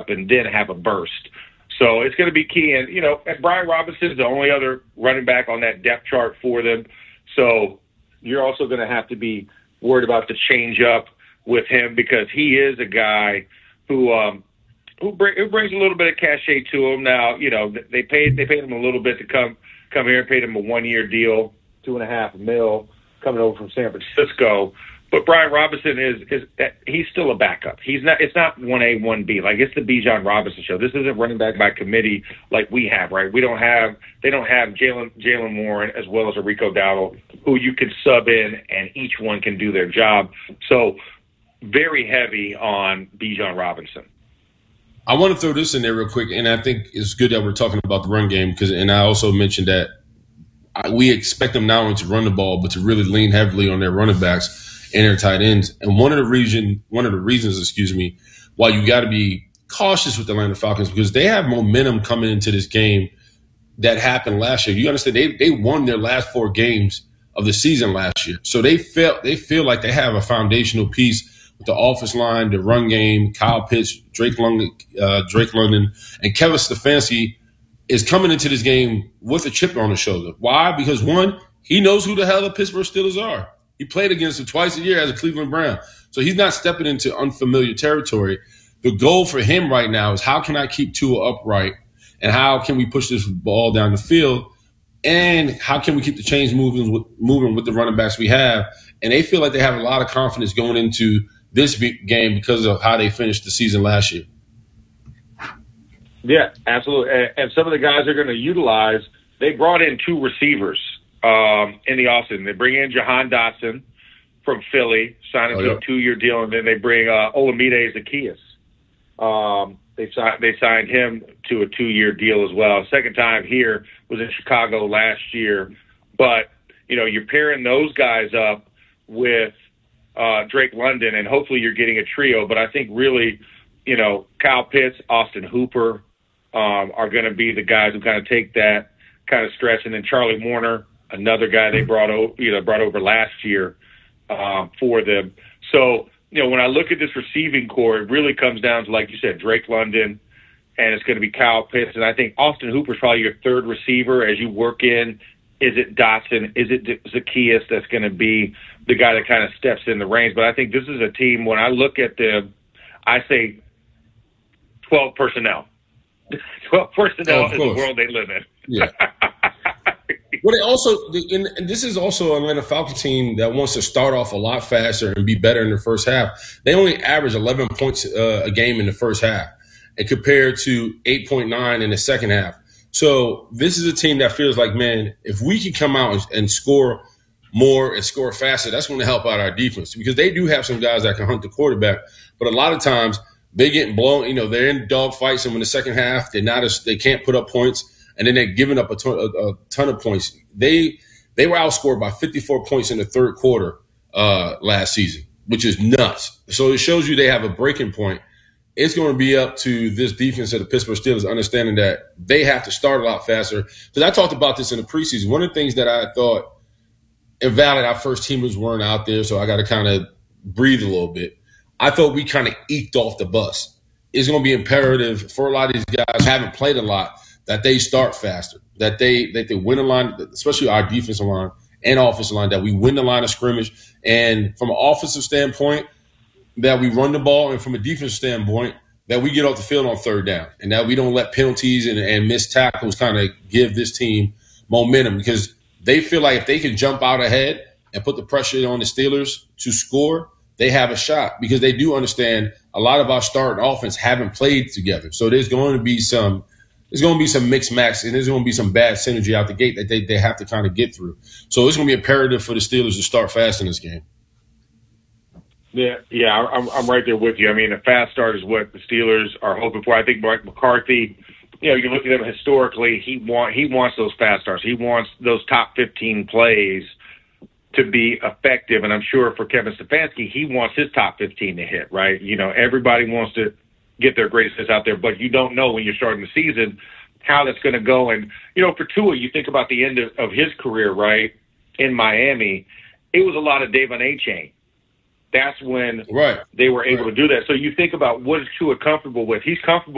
and then have a burst. So it's going to be key. And, and Brian Robinson is the only other running back on that depth chart for them. So you're also going to have to be worried about the change up with him because he is a guy who brings a little bit of cachet to him. Now, they paid him a little bit to come here, paid him a 1-year deal, $2.5 million coming over from San Francisco. But Brian Robinson he's still a backup. It's not 1A, 1B. Like, it's the Bijan Robinson show. This isn't running back by committee like we have, right? They don't have Jalen Warren as well as a Rico Dowdle, who you can sub in and each one can do their job. So very heavy on Bijan Robinson. I want to throw this in there real quick, and I think it's good that we're talking about the run game and I also mentioned that we expect them not only to run the ball but to really lean heavily on their running backs and their tight ends. And one of the reasons, why you got to be cautious with the Atlanta Falcons because they have momentum coming into this game that happened last year. You understand they won their last 4 games of the season last year, so they feel like they have a foundational piece with the offensive line, the run game. Kyle Pitts, Drake London, and Kevin Stefanski is coming into this game with a chip on his shoulder. Why? Because one, he knows who the hell the Pittsburgh Steelers are. He played against them twice a year as a Cleveland Brown. So he's not stepping into unfamiliar territory. The goal for him right now is how can I keep Tua upright and how can we push this ball down the field and how can we keep the chains moving with the running backs we have. And they feel like they have a lot of confidence going into this game because of how they finished the season last year. Yeah, absolutely. And some of the guys they're going to utilize, they brought in 2 receivers in the offseason. They bring in Jahan Dotson from Philly, sign him to a 2-year deal, and then they bring Olamide Zaccheaus. They signed him to a 2-year deal as well. Second time here was in Chicago last year. But, you're pairing those guys up with Drake London, and hopefully you're getting a trio. But I think really, Kyle Pitts, Austin Hooper are going to be the guys who kind of take that kind of stretch. And then Charlie Warner, another guy they brought over last year for them. So, when I look at this receiving core, it really comes down to, like you said, Drake London, and it's going to be Kyle Pitts. And I think Austin Hooper's probably your third receiver as you work in. Is it Dotson? Is it Zaccheaus that's going to be the guy that kind of steps in the reins? But I think this is a team, when I look at them, I say 12 personnel. 12 personnel is the world they live in. Yeah. Well, and this is also an Atlanta Falcons team that wants to start off a lot faster and be better in the first half. They only average 11 points a game in the first half, and compared to 8.9 in the second half. So this is a team that feels like, man, if we can come out and score more and score faster, that's going to help out our defense because they do have some guys that can hunt the quarterback. But a lot of times they get blown. They're in dog fights, and in the second half, they can't put up points. And then they're giving up a ton of points. They were outscored by 54 points in the third quarter last season, which is nuts. So it shows you they have a breaking point. It's going to be up to this defense of the Pittsburgh Steelers understanding that they have to start a lot faster. Because I talked about this in the preseason. One of the things that I thought invalid, our first teamers weren't out there, so I got to kind of breathe a little bit. I thought we kind of eked off the bus. It's going to be imperative for a lot of these guys who haven't played a lot that they start faster, that they win a line, especially our defensive line and offensive line, that we win the line of scrimmage. And from an offensive standpoint, that we run the ball, and from a defensive standpoint, that we get off the field on third down, and that we don't let penalties and missed tackles kind of give this team momentum because they feel like if they can jump out ahead and put the pressure on the Steelers to score, they have a shot because they do understand a lot of our starting offense haven't played together. So there's going to be some mixed match, and there's going to be some bad synergy out the gate that they have to kind of get through. So it's going to be imperative for the Steelers to start fast in this game. Yeah, I'm right there with you. I mean, a fast start is what the Steelers are hoping for. I think Mike McCarthy, you look at him historically, he wants those fast starts. He wants those top 15 plays to be effective, and I'm sure for Kevin Stefanski, he wants his top 15 to hit, right? Everybody wants to get their greatest hits out there, but you don't know when you're starting the season how that's going to go. And, for Tua, you think about the end of his career, right, in Miami, it was a lot of Devon A-Chain. That's when they were able to do that. So you think about what is Tua comfortable with. He's comfortable